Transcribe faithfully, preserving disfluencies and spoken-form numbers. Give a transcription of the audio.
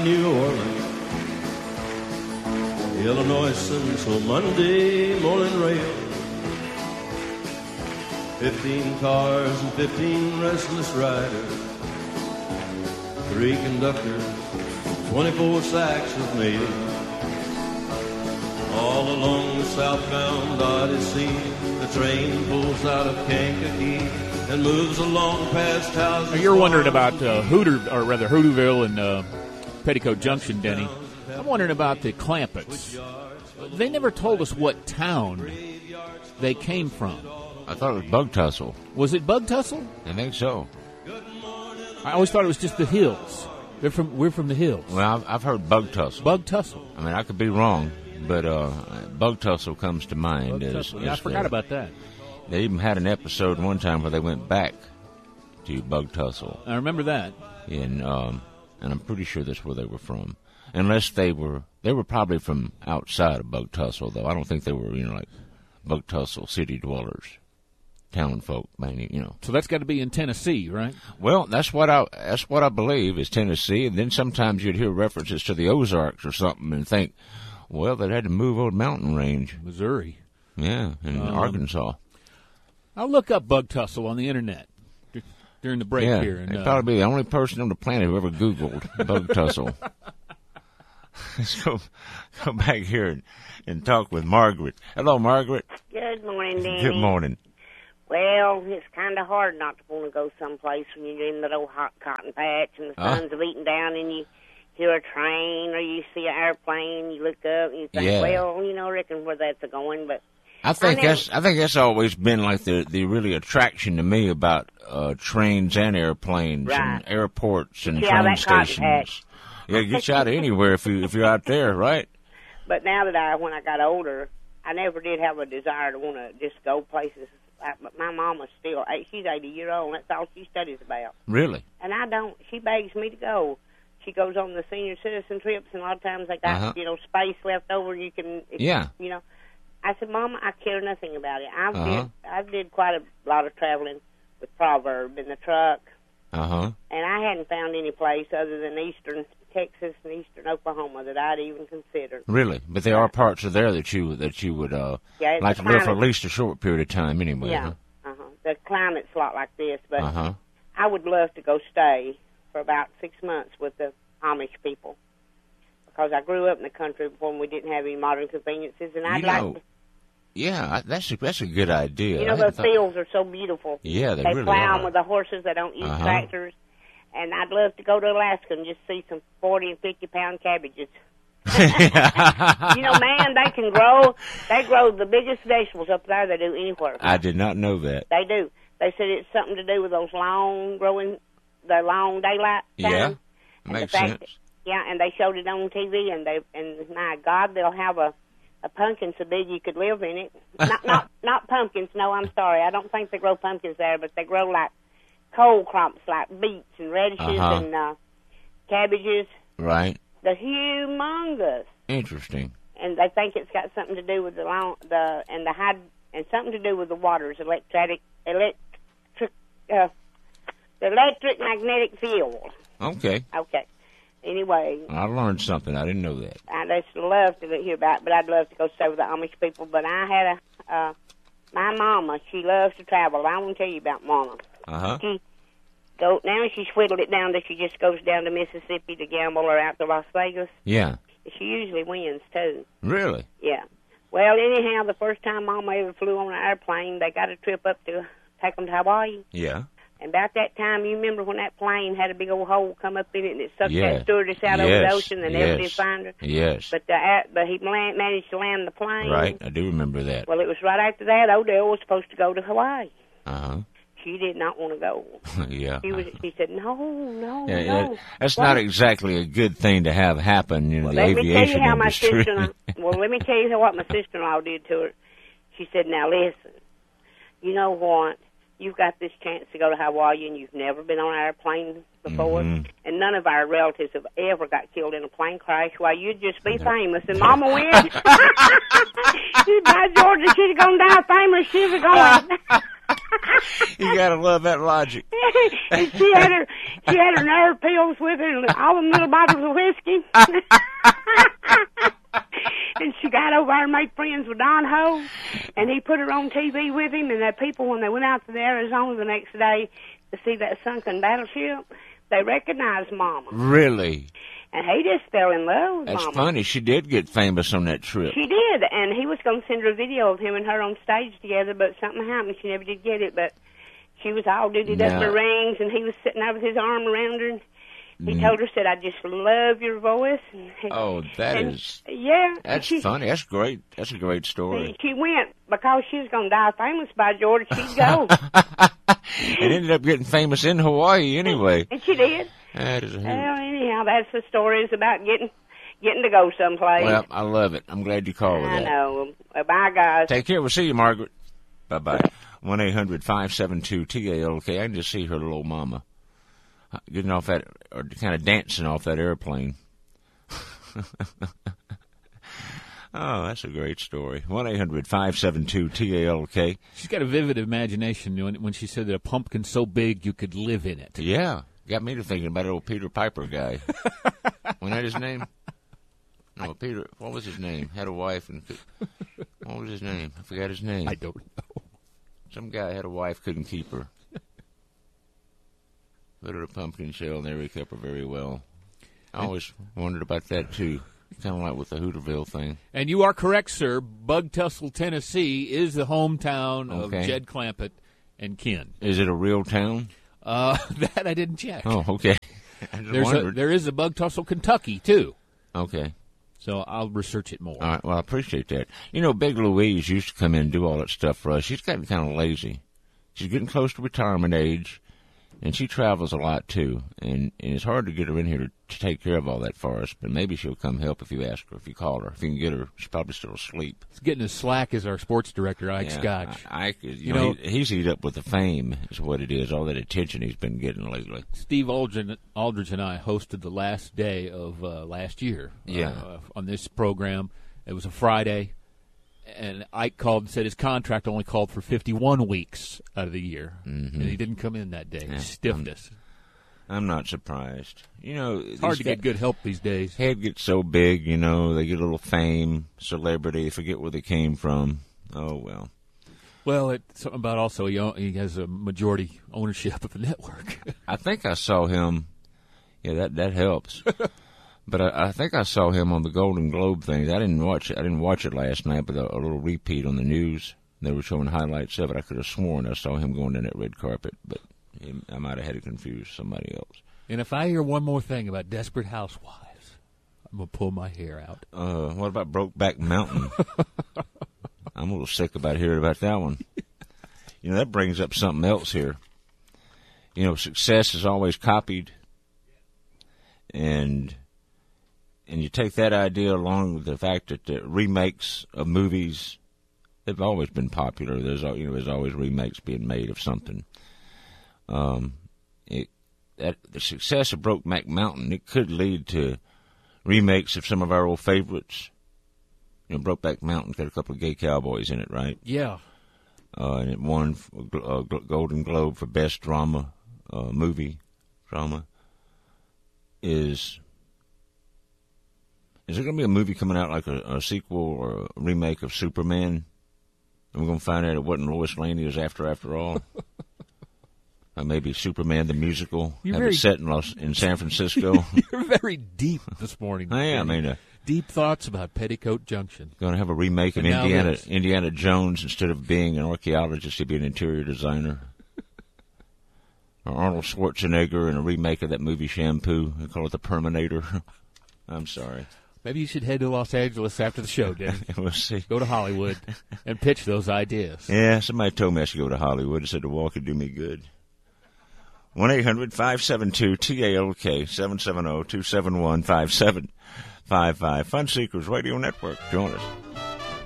New Orleans. Illinois Central Monday morning rail. Fifteen cars and fifteen restless riders. Three conductors, twenty-four sacks of mail. All along the southbound Odyssey, the train pulls out of Kankakee and moves along past houses. Now you're wondering about uh, Hooter, or rather Hooterville and uh, Petticoat Junction, Denny. I'm wondering about the Clampetts. They never told us what town they came from. I thought it was Bug Tussle. Was it Bug Tussle? I think so. I always thought it was just the hills. They're from. We're from the hills. Well, I've, I've heard Bug Tussle. Bug Tussle. I mean, I could be wrong, but uh, Bug Tussle comes to mind. Bug as, Tussle. as Yeah, I forgot the, about that. They even had an episode one time where they went back to Bug Tussle. I remember that. And um, and I'm pretty sure that's where they were from. Unless they were, they were probably from outside of Bug Tussle, though. I don't think they were, you know, like Bug Tussle city dwellers. Town folk, man, you know. So that's got to be in Tennessee, right? Well, that's what I that's what I believe is Tennessee. And then sometimes you'd hear references to the Ozarks or something and think, well, they had to move over the mountain range. Missouri. Yeah, in um, Arkansas. I'll look up Bug Tussle on the internet d- during the break yeah, here. And, they'd uh, probably be the only person on the planet who ever Googled Bug Tussle. Let's go, go back here and, and talk with Margaret. Hello, Margaret. Good morning, Danny. Good morning. Well, it's kind of hard not to want to go someplace when you're in that old hot cotton patch and the sun's huh? beating down and you hear a train or you see an airplane. You look up and you think, Yeah. well, you know, I reckon where that's going. But I think I never, that's I think that's always been like the the really attraction to me about uh, trains and airplanes Right. and airports and Yeah, train that cotton stations. patch. Yeah, it gets you out of anywhere if you if you're out there, right? But now that I, when I got older, I never did have a desire to want to just go places. I, but my mama's still, she's eighty years old, and that's all she studies about. Really? And I don't, she begs me to go. She goes on the senior citizen trips, and a lot of times they got, Uh-huh. you know, space left over. You can, if, Yeah. you know. I said, Mama, I care nothing about it. I've Uh-huh. did, I did quite a lot of traveling with Proverb in the truck, Uh huh. and I hadn't found any place other than eastern Texas and eastern Oklahoma that I'd even considered. Really? But there are parts of there that you that you would uh, Yeah, it's like the to live for at climate. least a short period of time, anyway. Yeah. Huh? Uh-huh. The climate's a lot like this, but Uh huh. I would love to go stay for about six months with the Amish people because I grew up in the country when we didn't have any modern conveniences, and I'd You like know, to. Yeah, I- that's a, that's a good idea. You know, I those hadn't thought- fields are so beautiful. Yeah, they, They really plow are. them with the horses. They don't use Uh-huh. tractors. And I'd love to go to Alaska and just see some forty and fifty pound cabbages. You know, man, they can grow. They grow the biggest vegetables up there they do anywhere. I did not know that. They do. They said it's something to do with those long growing, the long daylight time. Yeah, And the makes fact sense. that- yeah, and they showed it on T V, and they and my God, they'll have a a pumpkin so big you could live in it. Not not not pumpkins. No, I'm sorry. I don't think they grow pumpkins there, but they grow like cold crops, like beets and radishes Uh-huh. and uh, cabbages. Right. They're humongous, Interesting. and they think it's got something to do with the long, the and the hyd and something to do with the waters, electric electric uh, the electric magnetic field. Okay. Okay. Anyway, I learned something. I didn't know that. I just love to hear about it, but I'd love to go stay with the Amish people. But I had a, uh, my mama, she loves to travel. I want to tell you about Mama. Uh-huh. She go, now she's whittled it down that she just goes down to Mississippi to gamble or out to Las Vegas. Yeah. She usually wins, too. Really? Yeah. Well, anyhow, the first time Mama ever flew on an airplane, they got a trip up to take them to Hawaii. Yeah. And about that time, you remember when that plane had a big old hole come up in it and it sucked Yeah. that stewardess out Yes. over the ocean and never did Yes. find her? Yes. But the, uh, but he land, managed to land the plane. Right. I do remember that. Well, it was right after that. Odell was supposed to go to Hawaii. Uh-huh. She did not want to go. Yeah. She was. She said, "No, no, Yeah, no." yeah. That's Well, not exactly a good thing to have happen in well, the let me tell aviation you how my industry. sister. Well, let me tell you what my sister-in-law did to her. She said, "Now listen, you know what? You've got this chance to go to Hawaii, and you've never been on an airplane before, Mhm. and none of our relatives have ever got killed in a plane crash. Why, you'd just be famous." And Mama went. By George, she'd have gone down famous. She'd have gone. You gotta love that logic. And she had her, she had her nerve pills with her, and all them little bottles of whiskey. And she got over there and made friends with Don Ho, and he put her on T V with him, and the people, when they went out to Arizona the next day to see that sunken battleship, they recognized Mama. Really? And he just fell in love with That's Mama. funny. She did get famous on that trip. She did, and he was going to send her a video of him and her on stage together, but something happened. She never did get it, but she was all dootied up in Now- the rings, and he was sitting there with his arm around her, and he Mm. told her, said, I just love your voice. And he, Oh, that and, is Yeah. that's she, funny. That's great. That's a great story. She went, because she was going to die famous by George, she'd go. It ended up getting famous in Hawaii anyway. And she did. That is a hoot. Well, anyhow, that's the story. It's about getting getting to go someplace. Well, I love it. I'm glad you called with I that. know. Well, bye, guys. Take care. We'll see you, Margaret. Bye-bye. one eight hundred five seven two T A L K. I can just see her little mama getting off that, or kind of dancing off that airplane. Oh, that's a great story. one eight hundred five seven two T A L K. She's got a vivid imagination when, when she said that a pumpkin so big you could live in it. Yeah. Got me to thinking about old Peter Piper guy. Wasn't that his name? No, Peter, what was his name? Had a wife and could, what was his name? I forgot his name. I don't know. Some guy had a wife, couldn't keep her. Put her in a pumpkin shell, and there he kept her very well. I always wondered about that, too. Kind of like with the Hooterville thing. And you are correct, sir. Bug Tussle, Tennessee is the hometown Okay. of Jed Clampett and Ken. Is it a real town? Uh, that I didn't check. Oh, okay. I just There's a, wondered. there is a Bug Tussle, Kentucky, too. Okay. So I'll research it more. All right, well, I appreciate that. You know, Big Louise used to come in and do all that stuff for us. She's gotten kind of lazy. She's getting close to retirement age, and she travels a lot, too. And, and it's hard to get her in here to, to take care of all that for us, but maybe she'll come help if you ask her, if you call her. If you can get her, she's probably still asleep. He's getting as slack as our sports director, Ike Yeah, Scotch. I, I, you, You know, know- he, he's eat up with the fame, is what it is, all that attention he's been getting lately. Steve Aldridge, Aldridge and I hosted the last day of uh, last year Yeah. uh, on this program. It was a Friday, and Ike called and said his contract only called for fifty-one weeks out of the year, Mhm. and he didn't come in that day. Yeah, Stiffed us. I'm not surprised. You know, It's hard to get good help these days. Head gets so big, you know, they get a little fame, celebrity, forget where they came from. Oh, well. Well, it's something about also he, own, he has a majority ownership of the network. I think I saw him. Yeah, that that helps. But I, I think I saw him on the Golden Globe thing. I didn't watch it. I didn't watch it last night, but a, a little repeat on the news. They were showing highlights of it. I could have sworn I saw him going down that red carpet, but he, I might have had it confused with somebody else. And if I hear one more thing about Desperate Housewives, I'm going to pull my hair out. Uh, what about Brokeback Mountain? I'm a little sick about hearing about that one. You know, that brings up something else here. You know, success is always copied, and and you take that idea along with the fact that the remakes of movies, they've always been popular. There's al- you know there's always remakes being made of something. Um, it that the success of Brokeback Mountain, it could lead to remakes of some of our old favorites. You know, Brokeback Mountain got a couple of gay cowboys in it, right? Yeah. Uh, and it won a uh, Golden Globe for Best Drama uh, Movie Drama. Is is there going to be a movie coming out like a, a sequel or a remake of Superman? And we're going to find out it wasn't Lois Lane he was after after all. Uh, maybe Superman the musical. You're have very- it set in Los, in San Francisco. You're very deep this morning. I am. I mean, uh, Deep thoughts about Petticoat Junction. going to have a remake of And now Indiana this. Indiana Jones. Instead of being an archaeologist, he'd be an interior designer. Or Arnold Schwarzenegger in a remake of that movie Shampoo. They call it The Perminator. I'm sorry. Maybe you should head to Los Angeles after the show, Danny. We'll see. Go to Hollywood and pitch those ideas. Yeah, somebody told me I should go to Hollywood and said the walk would do me good. one eight hundred five seven two T A L K, seven seven zero two seven one five seven five five. Fun Seekers Radio Network. Join us.